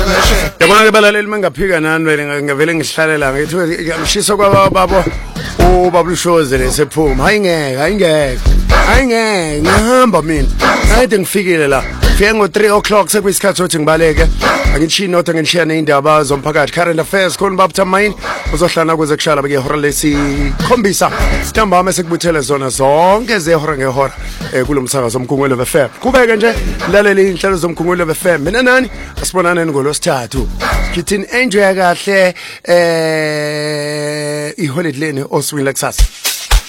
Yabona ke balaleli mangaphika nani vele ngavele ngihlalela ngithi ngishisa kwababo ubablushoze lesephuma hayingeke ngihamba mina ayide ngifikile la fike ngo3 o'clock sekuyisikhathi sokuthi ngibaleke angithi nota ngishiya neindaba zomphakathi current affairs khona babutha mine uzohlana kuze kushala beke ihora lesikhombisa ntambama sekubuthele zona zonke zehora ngehora kulomsakazo zomkhungwelo FM kubeke nje lalela inhlelo zomkhungwelo FM mina nani asibonane ngolosithathu ngithini enjoy kahle iholiday leni oswile kusasa